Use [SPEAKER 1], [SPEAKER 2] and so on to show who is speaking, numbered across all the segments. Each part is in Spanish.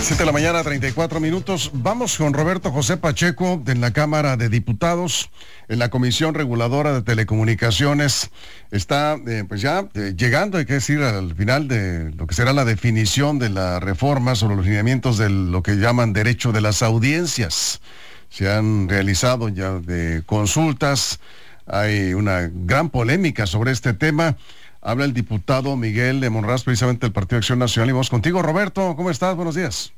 [SPEAKER 1] 7 de la mañana, 34 minutos. Vamos con Roberto José Pacheco de la Cámara de Diputados. En la Comisión Reguladora de Telecomunicaciones está llegando, hay que decir, al final de lo que será la definición de la reforma sobre los lineamientos de lo que llaman derecho de las audiencias. Se han realizado ya de consultas, hay una gran polémica sobre este tema. Habla el diputado Miguel de Monraz, precisamente del Partido Acción Nacional. Y vamos contigo, Roberto. ¿Cómo estás? Buenos días.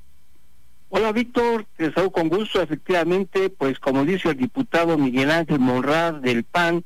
[SPEAKER 2] Hola, Víctor. Te saludo con gusto. Efectivamente, pues como dice el diputado Miguel Ángel Monraz del PAN,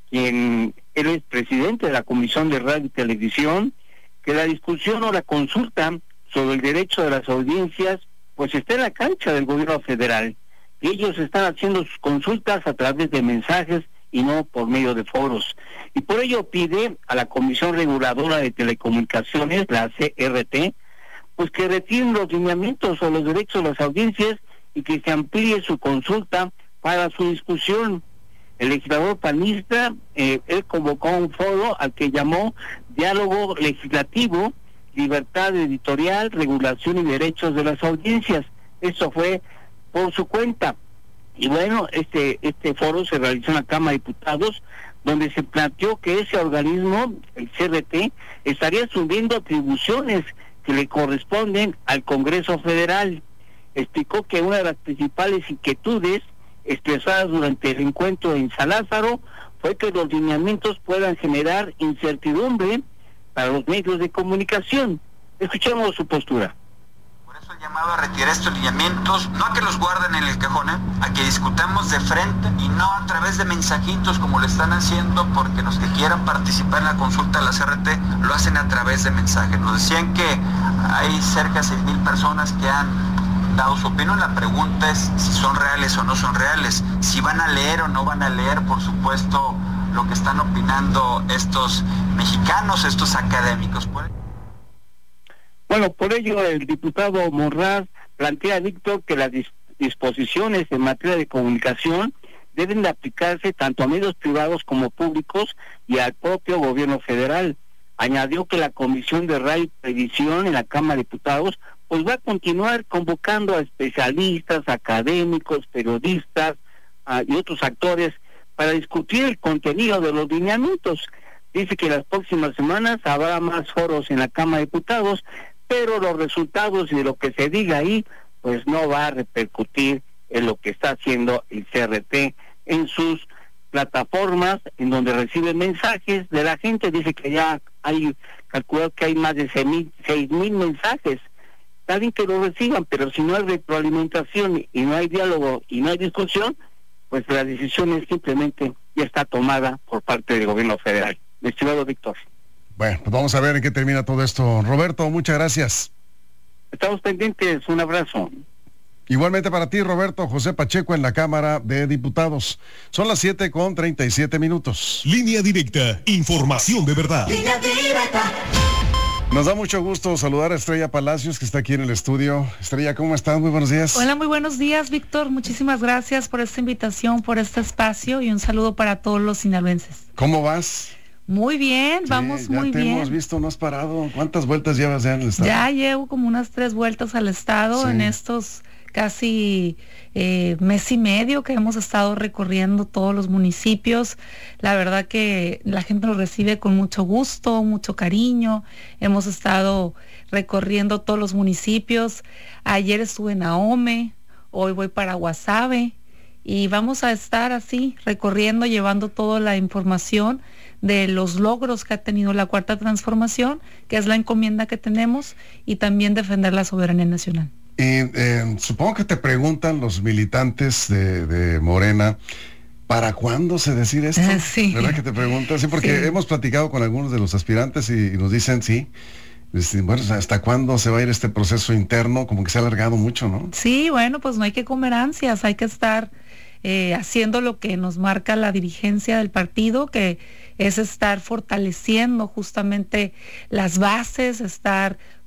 [SPEAKER 2] quien él es presidente de la Comisión de Radio y Televisión, que la discusión o la consulta sobre el derecho de las audiencias, pues está en la cancha del gobierno federal. Y ellos están haciendo sus consultas a través de mensajes y no por medio de foros. Y por ello pide a la Comisión Reguladora de Telecomunicaciones, la CRT, pues que retiren los lineamientos o los derechos de las audiencias y que se amplíe su consulta para su discusión. El legislador panista, él convocó un foro al que llamó Diálogo Legislativo, Libertad Editorial, Regulación y Derechos de las Audiencias. Eso fue por su cuenta. Y bueno, este foro se realizó en la Cámara de Diputados, donde se planteó que ese organismo, el CRT, estaría asumiendo atribuciones que le corresponden al Congreso Federal. Explicó que una de las principales inquietudes expresadas durante el encuentro en San Lázaro fue que los lineamientos puedan generar incertidumbre para los medios de comunicación. Escuchemos su postura.
[SPEAKER 3] Llamado a retirar estos lineamientos, no a que los guarden en el cajón, a que discutamos de frente y no a través de mensajitos como lo están haciendo, porque los que quieran participar en la consulta de la CRT lo hacen a través de mensajes. Nos decían que hay cerca de 6,000 personas que han dado su opinión. La pregunta es si son reales o no son reales, si van a leer o no van a leer, por supuesto, lo que están opinando estos mexicanos, estos académicos.
[SPEAKER 2] Bueno, por ello el diputado Monraz plantea, Víctor, que las disposiciones en materia de comunicación deben de aplicarse tanto a medios privados como públicos y al propio gobierno federal. Añadió que la Comisión de Radio y Televisión en la Cámara de Diputados pues va a continuar convocando a especialistas, académicos, periodistas y otros actores para discutir el contenido de los lineamientos. Dice que las próximas semanas habrá más foros en la Cámara de Diputados, pero los resultados y de lo que se diga ahí, pues no va a repercutir en lo que está haciendo el CRT en sus plataformas, en donde recibe mensajes de la gente. Dice que ya hay, calculado que hay más de 6,000 mensajes. Está bien que lo reciban, pero si no hay retroalimentación y no hay diálogo y no hay discusión, pues la decisión es simplemente ya está tomada por parte del gobierno federal. Mi estimado Víctor.
[SPEAKER 1] Bueno, pues vamos a ver en qué termina todo esto. Roberto, muchas gracias.
[SPEAKER 2] Estamos pendientes, un abrazo.
[SPEAKER 1] Igualmente para ti, Roberto José Pacheco, en la Cámara de Diputados. Son las 7:37.
[SPEAKER 4] Línea directa, información de verdad.
[SPEAKER 5] Línea directa.
[SPEAKER 1] Nos da mucho gusto saludar a Estrella Palacios, que está aquí en el estudio. Estrella, ¿cómo estás? Muy buenos días.
[SPEAKER 6] Hola, muy buenos días, Víctor. Muchísimas gracias por esta invitación, por este espacio y un saludo para todos los sinaloenses.
[SPEAKER 1] ¿Cómo vas?
[SPEAKER 6] Muy bien, vamos muy bien.
[SPEAKER 1] Ya te hemos visto, no has parado. ¿Cuántas vueltas llevas ya en el estado?
[SPEAKER 6] Ya llevo como unas 3 vueltas al estado en estos casi mes y medio que hemos estado recorriendo todos los municipios. La verdad que la gente nos recibe con mucho gusto, mucho cariño. Hemos estado recorriendo todos los municipios. Ayer estuve en Ahome, hoy voy para Guasave y vamos a estar así recorriendo, llevando toda la información de los logros que ha tenido la Cuarta Transformación, que es la encomienda que tenemos, y también defender la soberanía nacional.
[SPEAKER 1] Supongo que te preguntan los militantes de Morena, ¿para cuándo se decide esto?
[SPEAKER 6] Sí.
[SPEAKER 1] ¿Verdad que te preguntan? Sí, porque hemos platicado con algunos de los aspirantes y nos dicen, bueno, ¿hasta cuándo se va a ir este proceso interno? Como que se ha alargado mucho, ¿no?
[SPEAKER 6] Sí, bueno, pues no hay que comer ansias, hay que estar haciendo lo que nos marca la dirigencia del partido, que es estar fortaleciendo justamente las bases, estar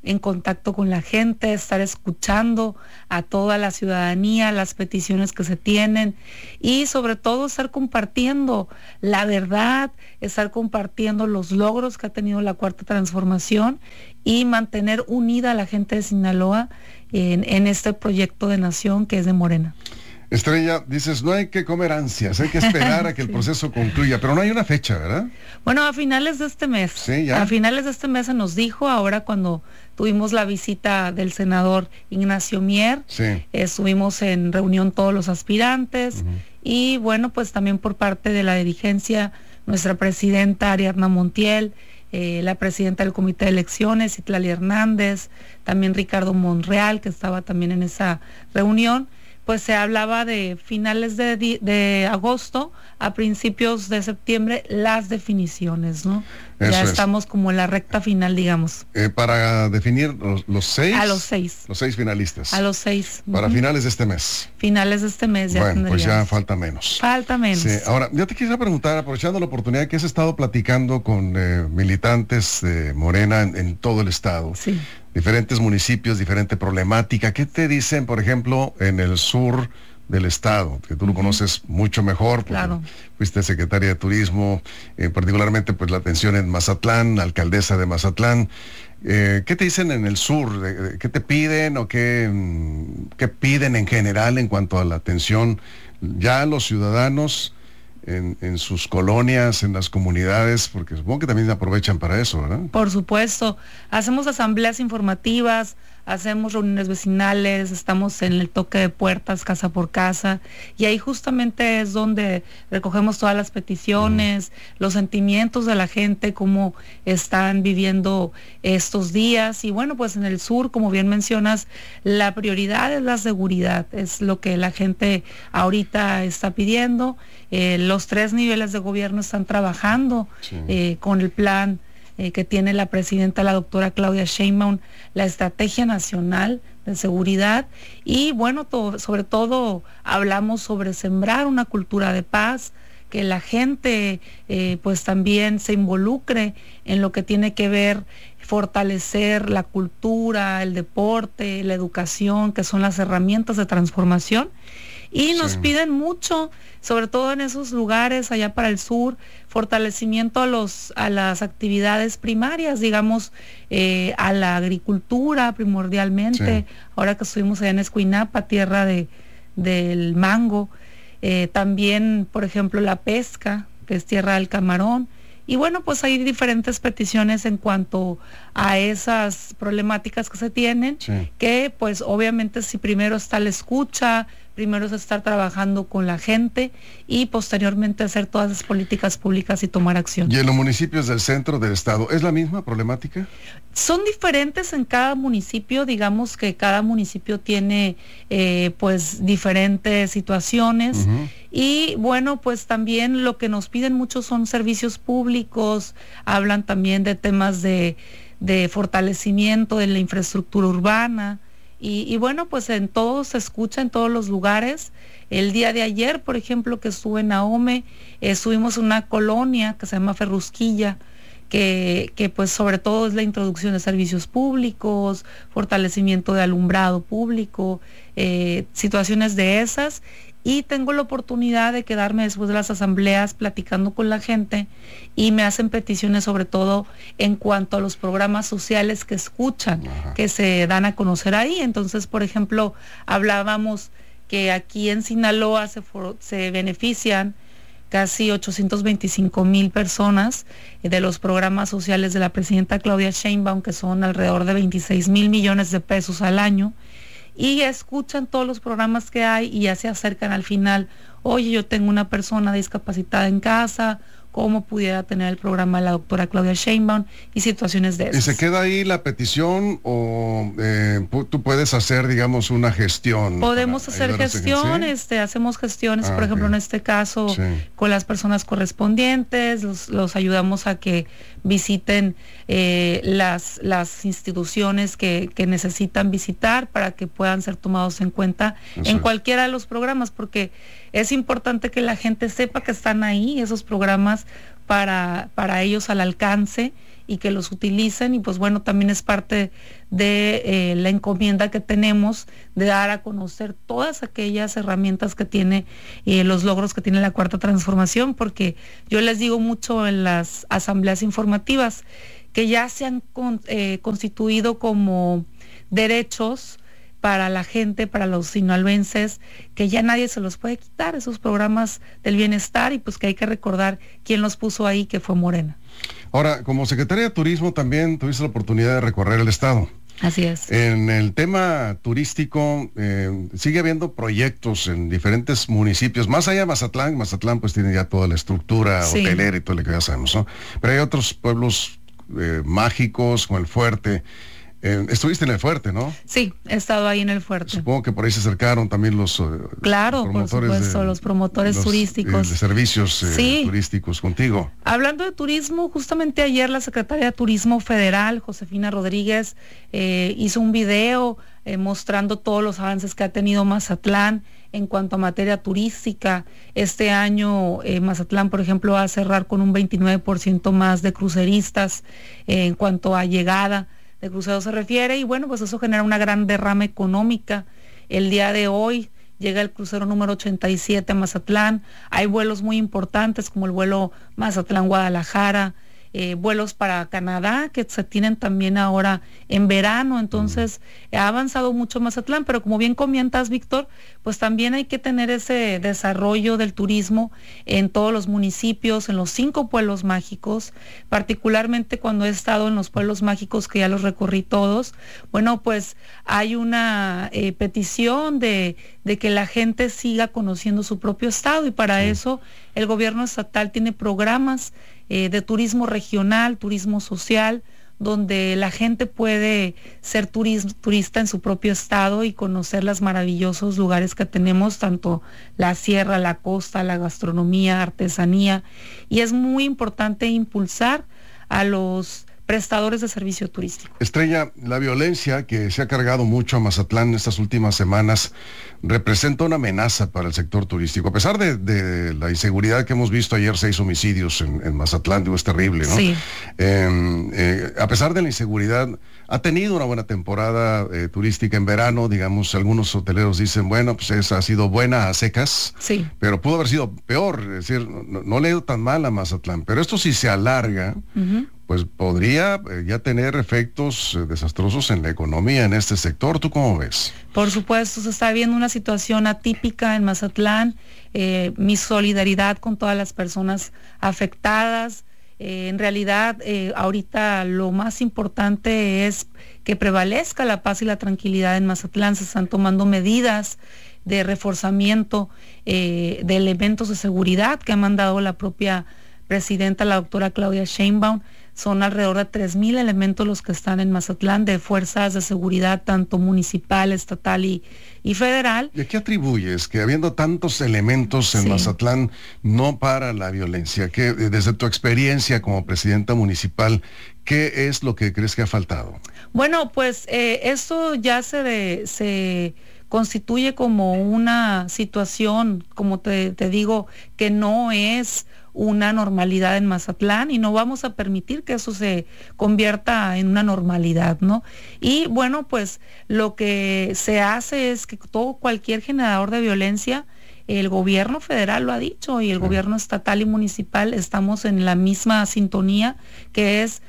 [SPEAKER 6] en contacto con la gente, estar escuchando a toda la ciudadanía, las peticiones que se tienen y sobre todo estar compartiendo la verdad, estar compartiendo los logros que ha tenido la Cuarta Transformación y mantener unida a la gente de Sinaloa en este proyecto de nación que es de Morena.
[SPEAKER 1] Estrella, dices, no hay que comer ansias, hay que esperar a que el proceso concluya, pero no hay una fecha, ¿verdad?
[SPEAKER 6] Bueno, a finales de este mes.
[SPEAKER 1] Sí, ya.
[SPEAKER 6] A finales de este mes se nos dijo, ahora cuando tuvimos la visita del senador Ignacio Mier,
[SPEAKER 1] sí.
[SPEAKER 6] Estuvimos en reunión todos los aspirantes, y bueno, pues también por parte de la dirigencia, nuestra presidenta Ariadna Montiel, la presidenta del Comité de Elecciones, Itlali Hernández, también Ricardo Monreal, que estaba también en esa reunión, pues se hablaba de finales de agosto a principios de septiembre las definiciones, ¿no? Ya estamos como en la recta final, digamos.
[SPEAKER 1] Para definir los 6.
[SPEAKER 6] A los 6.
[SPEAKER 1] Los 6 finalistas.
[SPEAKER 6] A los 6.
[SPEAKER 1] Para finales de este mes.
[SPEAKER 6] Finales de este mes ya.
[SPEAKER 1] Bueno, pues ya falta menos.
[SPEAKER 6] Falta menos.
[SPEAKER 1] Sí. Ahora, yo te quisiera preguntar, aprovechando la oportunidad que has estado platicando con militantes de Morena en todo el estado.
[SPEAKER 6] Sí.
[SPEAKER 1] Diferentes municipios, diferente problemática. ¿Qué te dicen, por ejemplo, en el sur del estado, que tú lo conoces mucho mejor, porque
[SPEAKER 6] claro,
[SPEAKER 1] fuiste secretaria de Turismo, particularmente pues la atención en Mazatlán, alcaldesa de Mazatlán? ¿Qué te dicen en el sur? ¿Qué te piden o qué piden en general en cuanto a la atención ya a los ciudadanos en sus colonias, en las comunidades? Porque supongo que también aprovechan para eso, ¿verdad?
[SPEAKER 6] Por supuesto, hacemos asambleas informativas, hacemos reuniones vecinales, estamos en el toque de puertas, casa por casa, y ahí justamente es donde recogemos todas las peticiones, los sentimientos de la gente, cómo están viviendo estos días. Y bueno, pues en el sur, como bien mencionas, la prioridad es la seguridad, es lo que la gente ahorita está pidiendo. Los 3 niveles de gobierno están trabajando con el plan que tiene la presidenta, la doctora Claudia Sheinbaum, la Estrategia Nacional de Seguridad, y bueno, sobre todo hablamos sobre sembrar una cultura de paz, que la gente pues también se involucre en lo que tiene que ver fortalecer la cultura, el deporte, la educación, que son las herramientas de transformación. Y nos piden mucho, sobre todo en esos lugares allá para el sur, fortalecimiento a las actividades primarias, digamos, a la agricultura primordialmente. Sí. Ahora que estuvimos allá en Escuinapa, tierra del mango, también, por ejemplo, la pesca, que es tierra del camarón. Y bueno, pues hay diferentes peticiones en cuanto a esas problemáticas que se tienen, que pues obviamente si primero está la escucha, primero es estar trabajando con la gente y posteriormente hacer todas las políticas públicas y tomar acción.
[SPEAKER 1] ¿Y en los municipios del centro del estado es la misma problemática?
[SPEAKER 6] Son diferentes en cada municipio, digamos que cada municipio tiene pues diferentes situaciones. Y bueno, pues también lo que nos piden mucho son servicios públicos, hablan también de temas de fortalecimiento de la infraestructura urbana. Y bueno, pues en todo se escucha, en todos los lugares. El día de ayer, por ejemplo, que estuve en Ahome, estuvimos en una colonia que se llama Ferrusquilla, que pues sobre todo es la introducción de servicios públicos, fortalecimiento de alumbrado público, situaciones de esas. Y tengo la oportunidad de quedarme después de las asambleas platicando con la gente y me hacen peticiones sobre todo en cuanto a los programas sociales que escuchan, que se dan a conocer ahí. Entonces, por ejemplo, hablábamos que aquí en Sinaloa se benefician casi 825,000 personas de los programas sociales de la presidenta Claudia Sheinbaum, que son alrededor de 26,000 millones de pesos al año. Y escuchan todos los programas que hay y ya se acercan al final. Oye, yo tengo una persona discapacitada en casa, ¿cómo pudiera tener el programa de la doctora Claudia Sheinbaum? Y situaciones de esas.
[SPEAKER 1] ¿Y se queda ahí la petición o tú puedes hacer, digamos, una gestión?
[SPEAKER 6] Podemos hacer gestión, hacemos gestiones, por ejemplo, en este caso, con las personas correspondientes, los ayudamos a que visiten las instituciones que necesitan visitar para que puedan ser tomados en cuenta en cualquiera de los programas, porque es importante que la gente sepa que están ahí esos programas para ellos al alcance y que los utilicen, y pues bueno, también es parte de la encomienda que tenemos de dar a conocer todas aquellas herramientas que tiene los logros que tiene la Cuarta Transformación, porque yo les digo mucho en las asambleas informativas que ya se han constituido como derechos para la gente, para los sinaloenses, que ya nadie se los puede quitar, esos programas del bienestar, y pues que hay que recordar quién los puso ahí, que fue Morena.
[SPEAKER 1] Ahora, como secretaria de Turismo también tuviste la oportunidad de recorrer el estado.
[SPEAKER 6] Así es.
[SPEAKER 1] En el tema turístico, sigue habiendo proyectos en diferentes municipios, más allá de Mazatlán. Mazatlán pues tiene ya toda la estructura hotelera y todo lo que ya sabemos, ¿no? Pero hay otros pueblos mágicos, como el Fuerte. Estuviste en el Fuerte, ¿no?
[SPEAKER 6] Sí, he estado ahí en el Fuerte.
[SPEAKER 1] Supongo que por ahí se acercaron también los
[SPEAKER 6] claro, por supuesto, los promotores turísticos.
[SPEAKER 1] De servicios turísticos contigo.
[SPEAKER 6] Hablando de turismo, justamente ayer la Secretaria de Turismo Federal, Josefina Rodríguez, hizo un video mostrando todos los avances que ha tenido Mazatlán en cuanto a materia turística. Este año Mazatlán, por ejemplo, va a cerrar con un 29% más de cruceristas en cuanto a llegada de cruceros se refiere, y bueno, pues eso genera una gran derrama económica. El día de hoy llega el crucero número 87 a Mazatlán. Hay vuelos muy importantes como el vuelo Mazatlán-Guadalajara, vuelos para Canadá que se tienen también ahora en verano. Entonces ha avanzado mucho Mazatlán, pero como bien comentas, Víctor, pues también hay que tener ese desarrollo del turismo en todos los municipios, en los 5 pueblos mágicos, particularmente cuando he estado en los pueblos mágicos, que ya los recorrí todos. Bueno, pues hay una petición de que la gente siga conociendo su propio estado, y para eso el gobierno estatal tiene programas de turismo regional, turismo social, donde la gente puede ser turista en su propio estado y conocer los maravillosos lugares que tenemos, tanto la sierra, la costa, la gastronomía, artesanía, y es muy importante impulsar a los prestadores de servicio turístico.
[SPEAKER 1] Estrella, la violencia que se ha cargado mucho a Mazatlán en estas últimas semanas representa una amenaza para el sector turístico. A pesar de la inseguridad que hemos visto ayer, 6 homicidios en Mazatlán, digo, es terrible, ¿no?
[SPEAKER 6] Sí.
[SPEAKER 1] A pesar de la inseguridad, ha tenido una buena temporada turística en verano. Digamos, algunos hoteleros dicen, bueno, pues ha sido buena a secas,
[SPEAKER 6] sí,
[SPEAKER 1] pero pudo haber sido peor. Es decir, no le ha ido tan mal a Mazatlán, pero esto si se alarga, pues podría ya tener efectos desastrosos en la economía en este sector. ¿Tú cómo ves?
[SPEAKER 6] Por supuesto, se está viendo una situación atípica en Mazatlán. Mi solidaridad con todas las personas afectadas. En realidad, ahorita lo más importante es que prevalezca la paz y la tranquilidad en Mazatlán. Se están tomando medidas de reforzamiento de elementos de seguridad que ha mandado la propia presidenta, la doctora Claudia Sheinbaum. Son alrededor de 3,000 elementos los que están en Mazatlán, de fuerzas de seguridad, tanto municipal, estatal y federal.
[SPEAKER 1] ¿Y a qué atribuyes que habiendo tantos elementos en Mazatlán no para la violencia? ¿Qué, desde tu experiencia como presidenta municipal, qué es lo que crees que ha faltado?
[SPEAKER 6] Bueno, pues esto ya se constituye como una situación, como te digo, que no es una normalidad en Mazatlán, y no vamos a permitir que eso se convierta en una normalidad, ¿no? Y bueno, pues lo que se hace es que cualquier generador de violencia, el gobierno federal lo ha dicho, y el gobierno estatal y municipal estamos en la misma sintonía, que es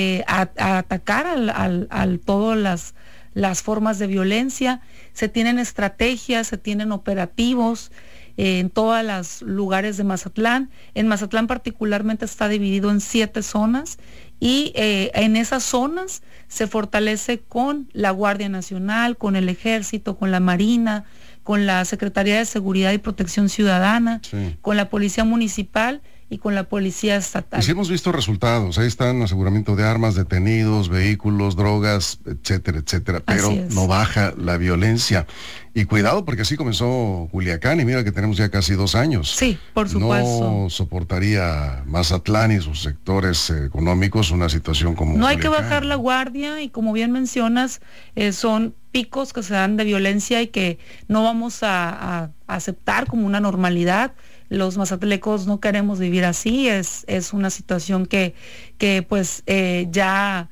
[SPEAKER 6] a atacar a todas las formas de violencia. Se tienen estrategias, se tienen operativos en todos los lugares de Mazatlán. En Mazatlán particularmente está dividido en 7 zonas, y en esas zonas se fortalece con la Guardia Nacional, con el Ejército, con la Marina, con la Secretaría de Seguridad y Protección Ciudadana, con la Policía Municipal y con la Policía Estatal.
[SPEAKER 1] Y sí hemos visto resultados, ahí están aseguramiento de armas, detenidos, vehículos, drogas, etcétera, etcétera, pero no baja la violencia. Y cuidado, porque así comenzó Culiacán, y mira que tenemos ya casi 2 años.
[SPEAKER 6] Sí, por supuesto.
[SPEAKER 1] No soportaría Mazatlán y sus sectores económicos una situación como
[SPEAKER 6] No hay
[SPEAKER 1] Culiacán.
[SPEAKER 6] que bajar la guardia, y como bien mencionas, son picos que se dan de violencia y que no vamos a aceptar como una normalidad. los mazatlecos no queremos vivir así, es una situación que pues ya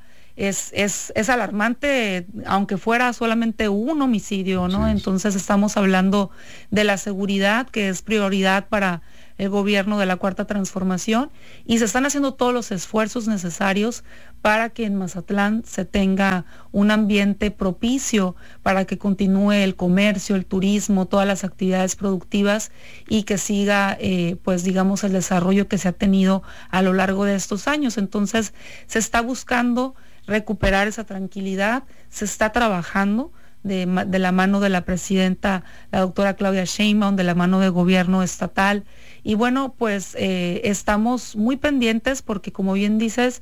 [SPEAKER 6] es alarmante, aunque fuera solamente un homicidio, ¿no? Sí. Entonces estamos hablando de la seguridad, que es prioridad para el gobierno de la Cuarta Transformación, y se están haciendo todos los esfuerzos necesarios para que en Mazatlán se tenga un ambiente propicio para que continúe el comercio, el turismo, todas las actividades productivas, y que siga, pues digamos, el desarrollo que se ha tenido a lo largo de estos años. Entonces se está buscando recuperar esa tranquilidad, se está trabajando de la mano de la presidenta, la doctora Claudia Sheinbaum, de la mano del gobierno estatal, y bueno, pues estamos muy pendientes porque, como bien dices,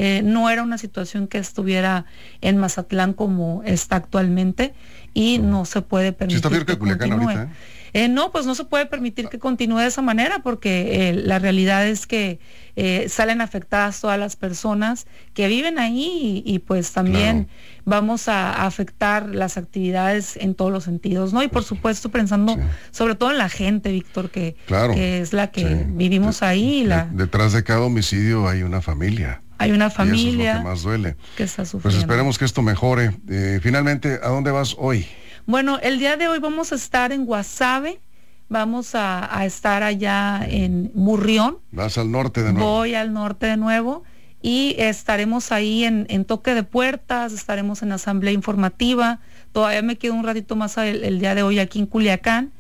[SPEAKER 6] no era una situación que estuviera en Mazatlán como está actualmente, y no se puede permitir que continúe. Ahorita, no, pues no se puede permitir que continúe de esa manera, porque la realidad es que salen afectadas todas las personas que viven ahí, y pues también vamos a afectar las actividades en todos los sentidos, ¿no? Y por supuesto pensando sobre todo en la gente, Víctor, que es la que vivimos ahí.
[SPEAKER 1] Detrás de cada homicidio hay una familia.
[SPEAKER 6] Hay una familia.
[SPEAKER 1] Y eso es lo que más duele.
[SPEAKER 6] Que está sufriendo.
[SPEAKER 1] Pues esperemos que esto mejore. Finalmente, ¿a dónde vas hoy?
[SPEAKER 6] Bueno, el día de hoy vamos a estar en Guasave, vamos a estar allá en Burrión.
[SPEAKER 1] ¿Vas al norte de nuevo?
[SPEAKER 6] Voy al norte de nuevo, y estaremos ahí en toque de puertas, estaremos en asamblea informativa. Todavía me quedo un ratito más el día de hoy aquí en Culiacán,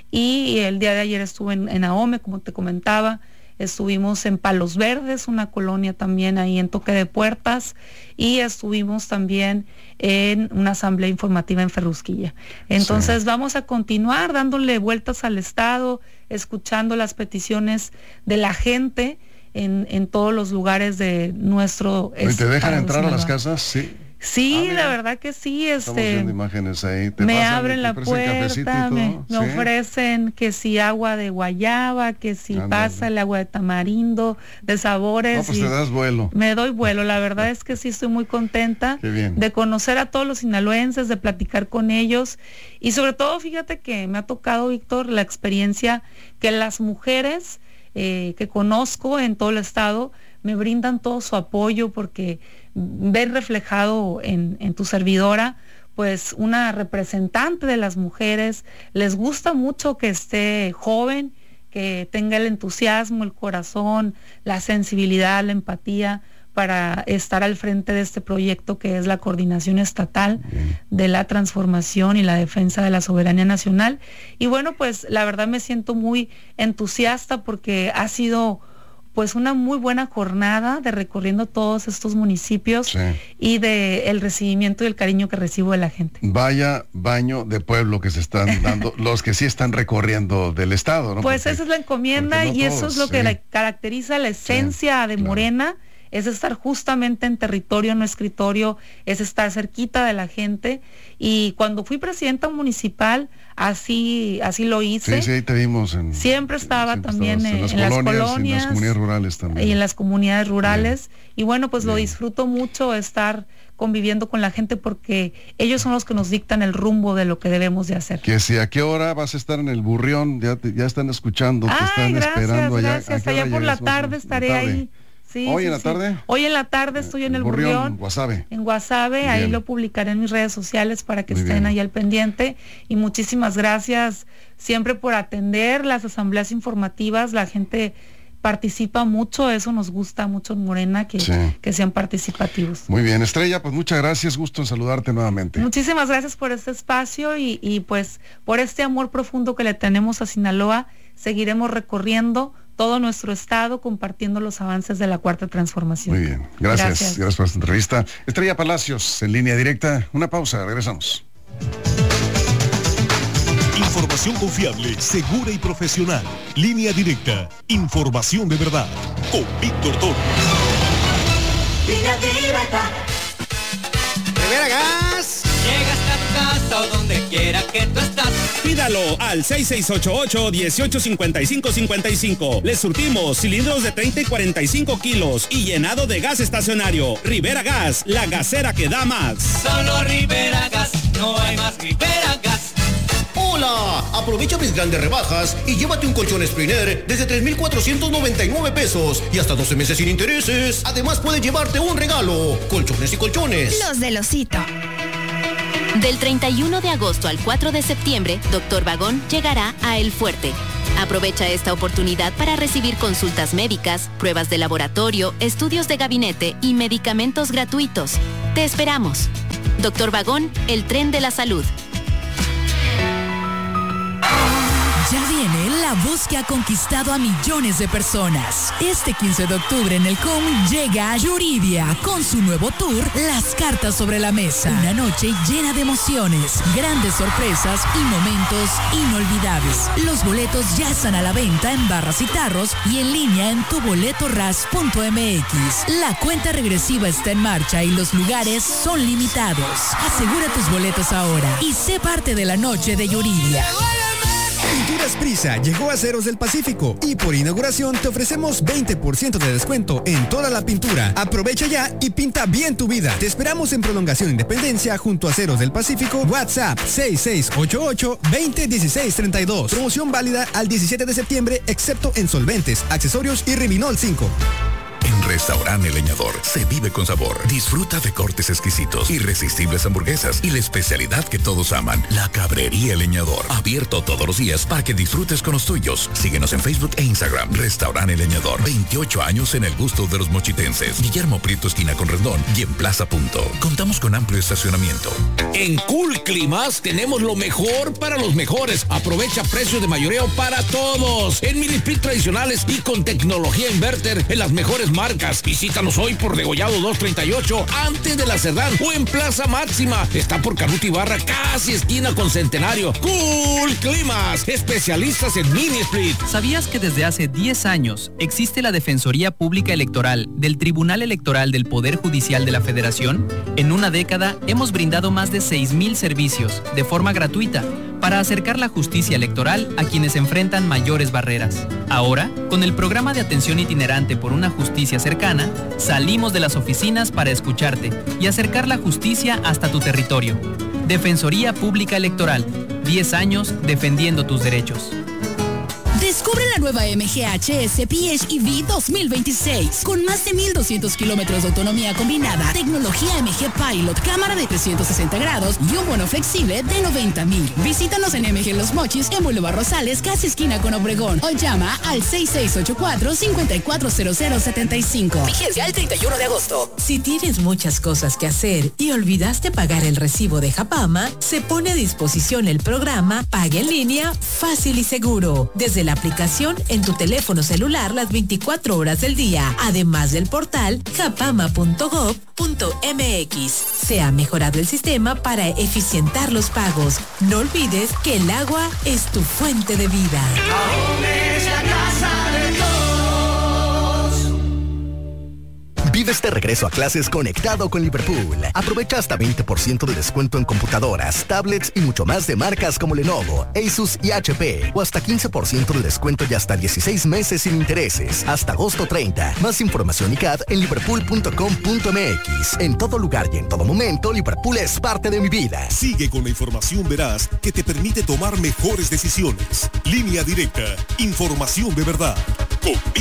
[SPEAKER 6] y el día de ayer estuve en Ahome, como te comentaba. Estuvimos en Palos Verdes, una colonia también ahí en toque de puertas, y estuvimos también en una asamblea informativa en Ferrusquilla. Entonces vamos a continuar dándole vueltas al estado, escuchando las peticiones de la gente en todos los lugares de nuestro estado.
[SPEAKER 1] ¿Y te dejan entrar a las casas? Sí.
[SPEAKER 6] Sí, la verdad que sí.
[SPEAKER 1] Estamos viendo imágenes ahí.
[SPEAKER 6] Me abren la puerta, me ofrecen que si agua de guayaba, que si pasa el agua de tamarindo, de sabores.
[SPEAKER 1] No, pues te das vuelo.
[SPEAKER 6] Me doy vuelo. La verdad es que sí estoy muy contenta de conocer a todos los sinaloenses, de platicar con ellos, y sobre todo, fíjate que me ha tocado, Víctor, la experiencia que las mujeres que conozco en todo el estado me brindan todo su apoyo, porque ver reflejado en tu servidora pues una representante de las mujeres. Les gusta mucho que esté joven, que tenga el entusiasmo, el corazón, la sensibilidad, la empatía para estar al frente de este proyecto que es la Coordinación Estatal de la Transformación y la Defensa de la Soberanía Nacional. Y bueno, pues la verdad me siento muy entusiasta porque ha sido pues una muy buena jornada de recorriendo todos estos municipios y de el recibimiento y el cariño que recibo de la gente.
[SPEAKER 1] Vaya baño de pueblo que se están dando los que sí están recorriendo del estado, ¿no?
[SPEAKER 6] Pues esa es la encomienda y todos, eso es lo que caracteriza la esencia de Morena, es estar justamente en territorio, no escritorio, es estar cerquita de la gente. Y cuando fui presidenta municipal, así lo hice.
[SPEAKER 1] Sí, ahí te vimos.
[SPEAKER 6] Siempre estaba también en las colonias.
[SPEAKER 1] En las comunidades rurales también.
[SPEAKER 6] Y en las comunidades rurales. Y bueno, pues lo disfruto mucho estar conviviendo con la gente porque ellos son los que nos dictan el rumbo de lo que debemos de hacer.
[SPEAKER 1] Que si a qué hora vas a estar en el Burrión, ya están escuchando, te están esperando allá.
[SPEAKER 6] Gracias, allá por la tarde estaré ahí. Sí,
[SPEAKER 1] ¿Hoy en la tarde?
[SPEAKER 6] Hoy en la tarde estoy en el Burrión,
[SPEAKER 1] Guasave.
[SPEAKER 6] En Guasave, ahí lo publicaré en mis redes sociales para que estén ahí al pendiente. Y muchísimas gracias siempre por atender las asambleas informativas. La gente participa mucho, eso nos gusta mucho en Morena, que sean participativos.
[SPEAKER 1] Muy bien, Estrella, pues muchas gracias, gusto en saludarte nuevamente.
[SPEAKER 6] Muchísimas gracias por este espacio y pues por este amor profundo que le tenemos a Sinaloa. Seguiremos recorriendo todo nuestro estado compartiendo los avances de la Cuarta Transformación.
[SPEAKER 1] Muy bien, gracias por esta entrevista. Estrella Palacios, en línea directa. Una pausa, regresamos.
[SPEAKER 4] Información confiable, segura y profesional. Línea directa, información de verdad. Con Víctor Toro.
[SPEAKER 5] Línea directa. Rivera Gas. Llega hasta tu casa o donde quiera que tú estás.
[SPEAKER 7] Pídalo al 6688-185555. Les surtimos cilindros de 30 y 45 kilos y llenado de gas estacionario. Rivera Gas, la gasera que da más.
[SPEAKER 5] Solo Rivera Gas, no hay más Rivera Gas.
[SPEAKER 8] ¡Hola! Aprovecha mis grandes rebajas y llévate un colchón Springer desde 3,499 pesos y hasta 12 meses sin intereses. Además puedes llevarte un regalo. Colchones y colchones.
[SPEAKER 9] Los del Osito. Del 31 de agosto al 4 de septiembre, Dr. Vagón llegará a El Fuerte. Aprovecha esta oportunidad para recibir consultas médicas, pruebas de laboratorio, estudios de gabinete y medicamentos gratuitos. Te esperamos. Dr. Vagón, el tren de la salud.
[SPEAKER 10] Ya viene la voz que ha conquistado a millones de personas. Este 15 de octubre en el CUM llega Yuridia con su nuevo tour Las Cartas sobre la Mesa. Una noche llena de emociones, grandes sorpresas y momentos inolvidables. Los boletos ya están a la venta en barras y tarros y en línea en tuboletorras.mx. La cuenta regresiva está en marcha y los lugares son limitados. Asegura tus boletos ahora y sé parte de la noche de Yuridia.
[SPEAKER 11] Pinturas Prisa llegó a Aceros del Pacífico y por inauguración te ofrecemos 20% de descuento en toda la pintura. Aprovecha ya y pinta bien tu vida. Te esperamos en Prolongación Independencia junto a Aceros del Pacífico. WhatsApp 6688-201632. Promoción válida al 17 de septiembre excepto en solventes, accesorios y Rivinol 5.
[SPEAKER 12] En Restaurante El Leñador se vive con sabor. Disfruta de cortes exquisitos, irresistibles hamburguesas y la especialidad que todos aman, la Cabrería El Leñador. Abierto todos los días para que disfrutes con los tuyos. Síguenos en Facebook e Instagram. Restaurante El Leñador. 28 años en el gusto de los mochitenses. Guillermo Prieto, esquina con Rendón y en Plaza Punto. Contamos con amplio estacionamiento.
[SPEAKER 13] En Cool Climas tenemos lo mejor para los mejores. Aprovecha precios de mayoreo para todos. En mini split tradicionales y con tecnología inverter en las mejores marcas. Visítanos hoy por Degollado 238 antes de la Cerdán o en Plaza Máxima. Está por Canuto Ibarra, casi esquina con Centenario. Cool Climas, especialistas en mini split.
[SPEAKER 14] ¿Sabías que desde hace 10 años existe la Defensoría Pública Electoral del Tribunal Electoral del Poder Judicial de la Federación? En una década hemos brindado más de 6,000 servicios de forma gratuita para acercar la justicia electoral a quienes enfrentan mayores barreras. Ahora, con el programa de atención itinerante por una justicia cercana, salimos de las oficinas para escucharte y acercar la justicia hasta tu territorio. Defensoría Pública Electoral, 10 años defendiendo tus derechos.
[SPEAKER 10] Descubre la nueva MG HS PHEV 2026 con más de 1,200 kilómetros de autonomía combinada, tecnología MG Pilot, cámara de 360 grados y un bono flexible de 90,000. Visítanos en MG Los Mochis en Boulevard Rosales, casi esquina con Obregón, o llama al 6684-540075. Vigencia el 31 de agosto.
[SPEAKER 15] Si tienes muchas cosas que hacer y olvidaste pagar el recibo de Japama, se pone a disposición el programa Pague en Línea Fácil y Seguro. Desde la aplicación en tu teléfono celular las 24 horas del día, además del portal japama.gov.mx. Se ha mejorado el sistema para eficientar los pagos. No olvides que el agua es tu fuente de vida.
[SPEAKER 5] Es la casa de todos.
[SPEAKER 16] Vive este regreso a clases conectado con Liverpool. Aprovecha hasta 20% de descuento en computadoras, tablets y mucho más de marcas como Lenovo, Asus y HP. O hasta 15% de descuento y hasta 16 meses sin intereses. Hasta agosto 30. Más información y CAD en liverpool.com.mx. En todo lugar y en todo momento, Liverpool es parte de mi vida.
[SPEAKER 4] Sigue con la información veraz que te permite tomar mejores decisiones. Línea Directa. Información de verdad. Con